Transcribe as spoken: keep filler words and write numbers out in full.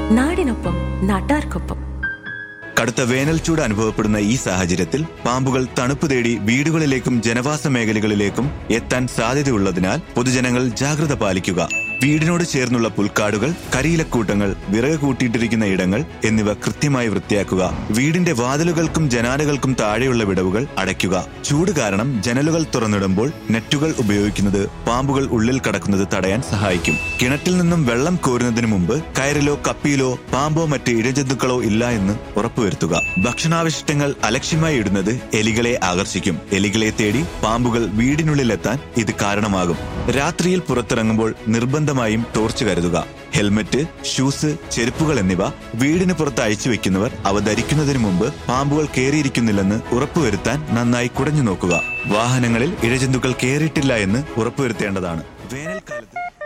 നാടിനൊപ്പം നാട്ടാർക്കൊപ്പം. കടുത്ത വേനൽ ചൂട് അനുഭവപ്പെടുന്ന ഈ സാഹചര്യത്തിൽ പാമ്പുകൾ തണുപ്പ് തേടി വീടുകളിലേക്കും ജനവാസ മേഖലകളിലേക്കും എത്താൻ സാധ്യതയുള്ളതിനാൽ പൊതുജനങ്ങൾ ജാഗ്രത പാലിക്കുക. വീടിനോട് ചേർന്നുള്ള പുൽക്കാടുകൾ, കരിയിലക്കൂട്ടങ്ങൾ, വിറക് കൂട്ടിയിട്ടിരിക്കുന്ന ഇടങ്ങൾ എന്നിവ കൃത്യമായി വൃത്തിയാക്കുക. വീടിന്റെ വാതിലുകൾക്കും ജനാലകൾക്കും താഴെയുള്ള വിടവുകൾ അടയ്ക്കുക. ചൂട് കാരണം ജനലുകൾ തുറന്നിടുമ്പോൾ നെറ്റുകൾ ഉപയോഗിക്കുന്നത് പാമ്പുകൾ ഉള്ളിൽ കടക്കുന്നത് തടയാൻ സഹായിക്കും. കിണറ്റിൽ നിന്നും വെള്ളം കോരുന്നതിന് മുമ്പ് കയറിലോ കപ്പിയിലോ പാമ്പോ മറ്റ് ഇഴജന്തുക്കളോ ഇല്ല എന്ന് ഉറപ്പുവരുത്തുക. ഭക്ഷണാവശിഷ്ടങ്ങൾ അലക്ഷ്യമായി ഇടുന്നത് എലികളെ ആകർഷിക്കും. എലികളെ തേടി പാമ്പുകൾ വീടിനുള്ളിലെത്താൻ ഇത് കാരണമാകും. രാത്രിയിൽ പുറത്തിറങ്ങുമ്പോൾ നിർബന്ധമായും ടോർച്ച് കരുതുക. ഹെൽമറ്റ്, ഷൂസ്, ചെരുപ്പുകൾ എന്നിവ വീടിന് പുറത്ത് അയച്ചു വെക്കുന്നവർ അവ ധരിക്കുന്നതിന് മുമ്പ് പാമ്പുകൾ കയറിയിരിക്കുന്നില്ലെന്ന് ഉറപ്പുവരുത്താൻ നന്നായി കുടഞ്ഞു നോക്കുക. വാഹനങ്ങളിൽ ഇഴജന്തുക്കൾ കയറിയിട്ടില്ല എന്ന് ഉറപ്പുവരുത്തേണ്ടതാണ്.